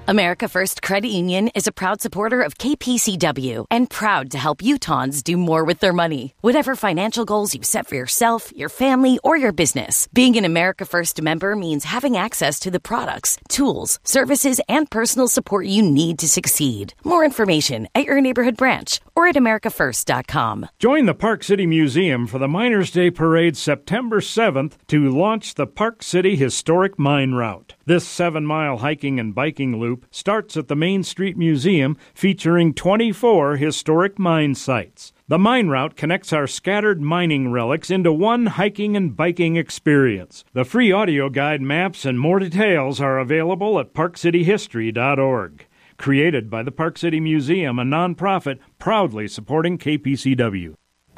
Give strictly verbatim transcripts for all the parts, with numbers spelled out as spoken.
America First Credit Union is a proud supporter of K P C W and proud to help Utahns do more with their money. Whatever financial goals you set for yourself, your family, or your business, being an America First member means having access to the products, tools, services, and personal support you need to succeed. More information at your neighborhood branch or at america first dot com. Join the Park City Museum for the Miners' Day Parade September seventh to launch the Park City Historic Mine Route. This seven-mile hiking and biking loop starts at the Main Street Museum, featuring twenty-four historic mine sites. The mine route connects our scattered mining relics into one hiking and biking experience. The free audio guide, maps, and more details are available at park city history dot org. Created by the Park City Museum, a nonprofit proudly supporting K P C W.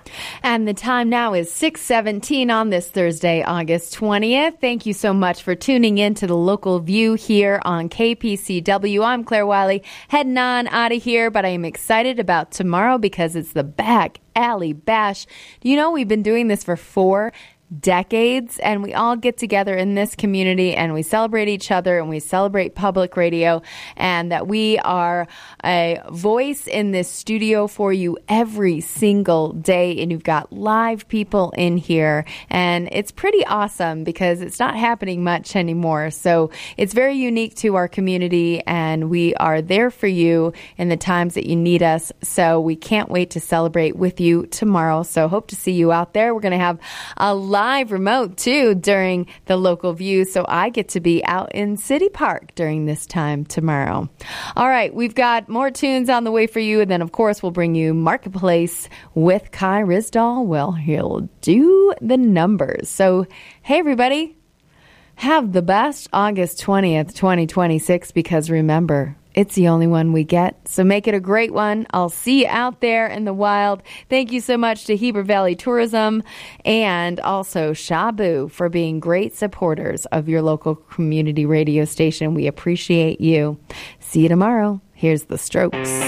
And the time now is six seventeen on this Thursday, August twentieth. Thank you so much for tuning in to the Local View here on K P C W. I'm Claire Wiley, heading on out of here, but I am excited about tomorrow because it's the Back Alley Bash. Do you know we've been doing this for four decades, and we all get together in this community and we celebrate each other and we celebrate public radio, and that we are a voice in this studio for you every single day, and you've got live people in here, and it's pretty awesome because it's not happening much anymore. So it's very unique to our community, and we are there for you in the times that you need us. So we can't wait to celebrate with you tomorrow. So hope to see you out there. We're going to have a live remote too during the Local View, so I get to be out in City Park during this time tomorrow. All right, we've got more tunes on the way for you, and then of course we'll bring you Marketplace with Kai Risdall. Well, he'll do the numbers. So hey everybody, have the best August twentieth, twenty twenty-six, because remember, it's the only one we get, so make it a great one. I'll see you out there in the wild. Thank you so much to Heber Valley Tourism and also Shabu for being great supporters of your local community radio station. We appreciate you. See you tomorrow. Here's the Strokes.